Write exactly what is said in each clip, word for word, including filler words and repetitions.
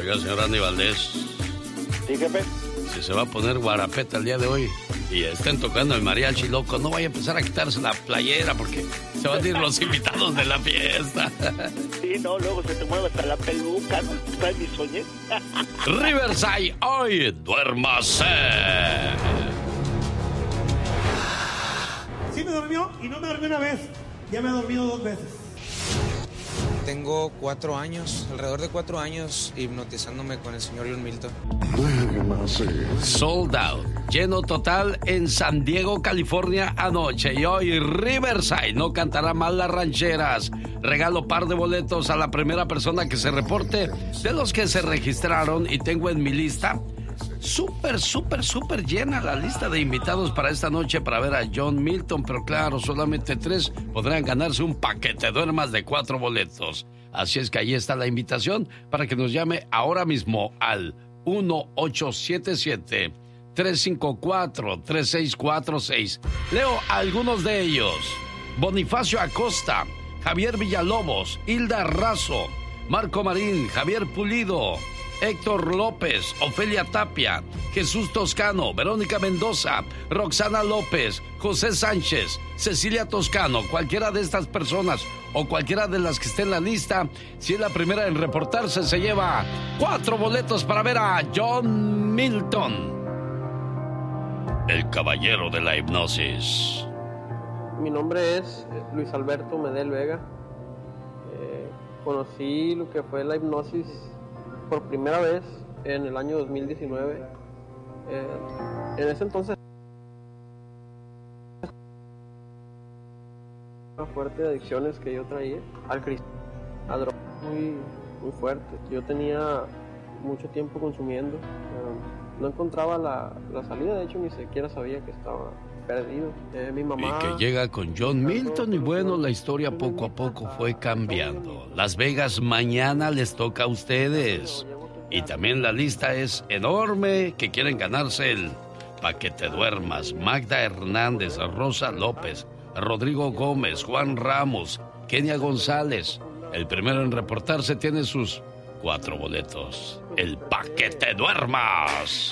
Oiga, señor Andy Valdés. Sí, jefe. Si se va a poner guarapeta el día de hoy y estén tocando el mariachi loco, no vaya a empezar a quitarse la playera porque se van a ir los invitados de la fiesta. Sí, no, luego se te mueve hasta la peluca, ¿no? ¿Sabes mi sueño? Riverside, hoy duérmase. Sí me durmió y no me dormí una vez, ya me he dormido dos veces. Tengo cuatro años, alrededor de cuatro años, hipnotizándome con el señor John Milton. Sold out, lleno total en San Diego, California anoche. Y hoy Riverside no cantará mal las rancheras. Regalo par de boletos a la primera persona que se reporte de los que se registraron. Y tengo en mi lista súper, súper, súper llena la lista de invitados para esta noche para ver a John Milton. Pero claro, solamente tres podrán ganarse un paquete duermas de cuatro boletos. Así es que ahí está la invitación para que nos llame ahora mismo al uno ocho siete siete, tres cinco cuatro, tres seis cuatro seis. Leo algunos de ellos: Bonifacio Acosta, Javier Villalobos, Hilda Razo, Marco Marín, Javier Pulido, Héctor López, Ofelia Tapia, Jesús Toscano, Verónica Mendoza, Roxana López, José Sánchez, Cecilia Toscano. Cualquiera de estas personas o cualquiera de las que esté en la lista, si es la primera en reportarse, se lleva cuatro boletos para ver a John Milton, el caballero de la hipnosis. Mi nombre es Luis Alberto Medel Vega. Eh, conocí lo que fue la hipnosis por primera vez en el año dos mil diecinueve. Eh, en ese entonces una fuerte de adicciones que yo traía al cristal, a drogas muy, muy fuerte. Yo tenía mucho tiempo consumiendo, eh, no encontraba la, la salida, de hecho ni siquiera sabía que estaba perdido. Eh, mi mamá... Y que llega con John Milton y bueno, la historia poco a poco fue cambiando. Las Vegas mañana les toca a ustedes. Y también la lista es enorme, que quieren ganarse el pa' que te duermas. Magda Hernández, Rosa López, Rodrigo Gómez, Juan Ramos, Kenia González. El primero en reportarse tiene sus cuatro boletos. El pa' que te duermas.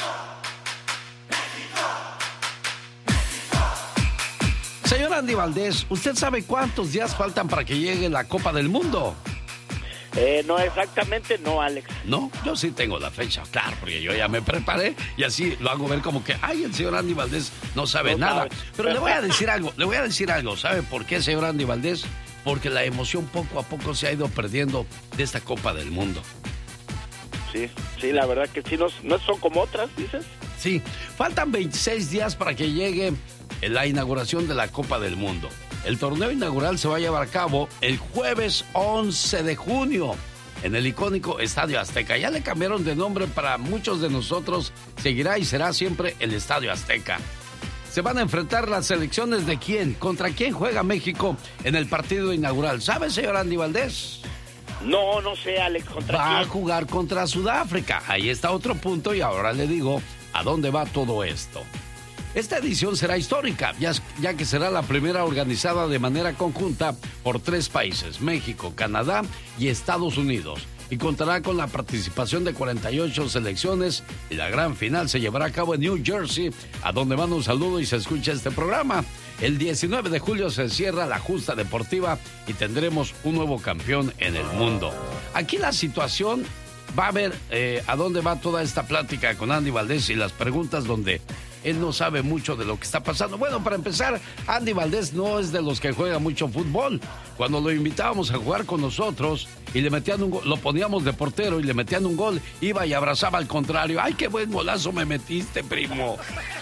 Señor Andy Valdés, ¿usted sabe cuántos días faltan para que llegue la Copa del Mundo? Eh, no exactamente, no, Alex. No, yo sí tengo la fecha, claro, porque yo ya me preparé y así lo hago ver como que, ay, el señor Andy Valdés no sabe no nada. Sabe. Pero le voy a decir algo, le voy a decir algo. ¿Sabe por qué, señor Andy Valdés? Porque la emoción poco a poco se ha ido perdiendo de esta Copa del Mundo. Sí, sí, la verdad que sí, no, no son como otras, dices. Sí, faltan veintiséis días para que llegue la inauguración de la Copa del Mundo. El torneo inaugural se va a llevar a cabo el jueves once de junio en el icónico Estadio Azteca. Ya le cambiaron de nombre, para muchos de nosotros seguirá y será siempre el Estadio Azteca. Se van a enfrentar las selecciones de quién, contra quién juega México en el partido inaugural. ¿Sabe, señor Andy Valdés? No, no sé, Alex, ¿contra Va quién? a jugar contra Sudáfrica. Ahí está otro punto y ahora le digo a dónde va todo esto. Esta edición será histórica, ya, ya que será la primera organizada de manera conjunta por tres países, México, Canadá y Estados Unidos, y contará con la participación de cuarenta y ocho selecciones, y la gran final se llevará a cabo en New Jersey, a donde mando un saludo y se escucha este programa. El diecinueve de julio se cierra la justa deportiva y tendremos un nuevo campeón en el mundo. Aquí la situación va a ver eh, a dónde va toda esta plática con Andy Valdés y las preguntas donde él no sabe mucho de lo que está pasando. Bueno, para empezar, Andy Valdés no es de los que juega mucho fútbol. Cuando lo invitábamos a jugar con nosotros y le metían un gol, lo poníamos de portero y le metían un gol, iba y abrazaba al contrario. ¡Ay, qué buen golazo me metiste, primo!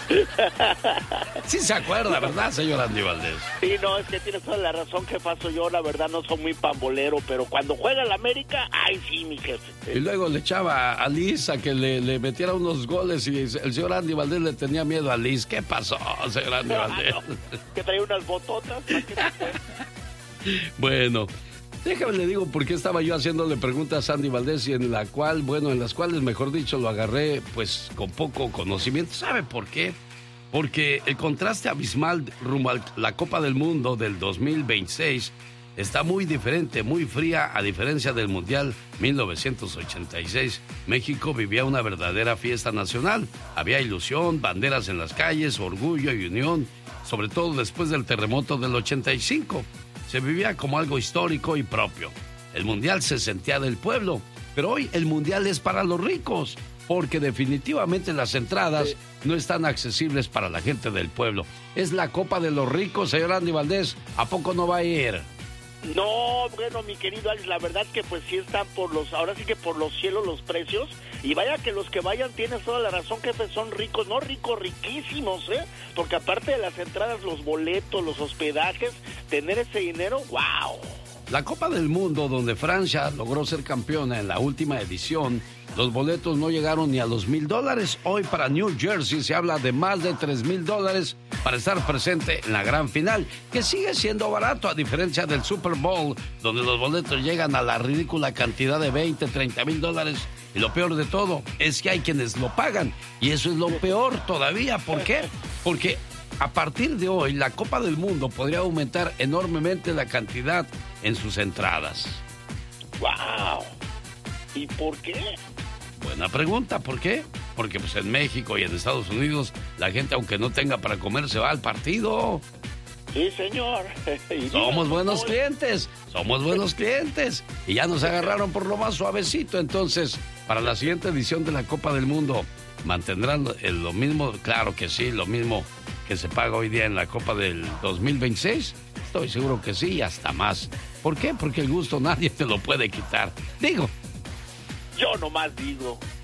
Sí se acuerda, ¿verdad, señor Andy Valdés? Sí, no, es que tienes toda la razón, jefazo. Yo, la verdad, no soy muy pambolero, pero cuando juega el América, ¡ay, sí, mi jefe! Y luego le echaba a Liz a que le, le metiera unos goles y el señor Andy Valdés le tenía miedo a Liz. ¿Qué pasó, señor Andy Valdés? No, que traía unas bototas. Bueno, déjame le digo por qué estaba yo haciéndole preguntas a Andy Valdés y en la cual, bueno, en las cuales, mejor dicho, lo agarré pues con poco conocimiento. ¿Sabe por qué? Porque el contraste abismal rumbo a la Copa del Mundo del dos mil veintiséis está muy diferente, muy fría, a diferencia del Mundial mil novecientos ochenta y seis. México vivía una verdadera fiesta nacional. Había ilusión, banderas en las calles, orgullo y unión, sobre todo después del terremoto del ochenta y cinco. Se vivía como algo histórico y propio. El Mundial se sentía del pueblo, pero hoy el Mundial es para los ricos, porque definitivamente las entradas sí. no están accesibles para la gente del pueblo. Es la Copa de los Ricos, señor Andy Valdés. ¿A poco no va a ir? No, bueno, mi querido Alex, la verdad que pues sí están por los, ahora sí que por los cielos los precios, y vaya que los que vayan, tienes toda la razón, jefe, son ricos, no ricos, riquísimos, ¿eh? Porque aparte de las entradas, los boletos, los hospedajes, tener ese dinero, ¡wow! La Copa del Mundo, donde Francia logró ser campeona en la última edición, los boletos no llegaron ni a los mil dólares. Hoy para New Jersey se habla de más de tres mil dólares para estar presente en la gran final, que sigue siendo barato a diferencia del Super Bowl, donde los boletos llegan a la ridícula cantidad de veinte, treinta mil dólares. Y lo peor de todo es que hay quienes lo pagan, y eso es lo peor todavía. ¿Por qué? Porque a partir de hoy, la Copa del Mundo podría aumentar enormemente la cantidad en sus entradas. ¡Wow! ¿Y por qué? Buena pregunta, ¿por qué? Porque pues en México y en Estados Unidos, la gente, aunque no tenga para comer, se va al partido. Sí, señor. Somos buenos clientes, somos buenos clientes. Y ya nos agarraron por lo más suavecito. Entonces, para la siguiente edición de la Copa del Mundo, ¿mantendrán lo mismo? Claro que sí, lo mismo que se paga hoy día en la Copa del dos mil veintiséis. Estoy seguro que sí, y hasta más. ¿Por qué? Porque el gusto nadie te lo puede quitar. Digo. Yo nomás digo.